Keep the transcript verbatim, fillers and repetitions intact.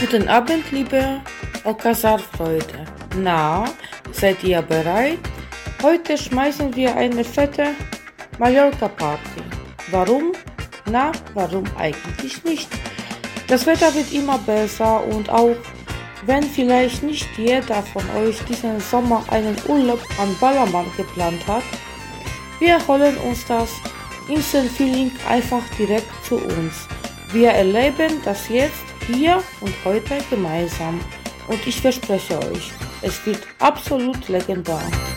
Guten Abend, liebe Okazar-Freunde. Na, seid ihr bereit? Heute schmeißen wir eine fette Mallorca-Party. Warum? Na, warum eigentlich nicht? Das Wetter wird immer besser und auch wenn vielleicht nicht jeder von euch diesen Sommer einen Urlaub an Ballermann geplant hat, wir holen uns das Inselfeeling einfach direkt zu uns. Wir erleben das jetzt, hier und heute gemeinsam und ich verspreche euch, es wird absolut legendär.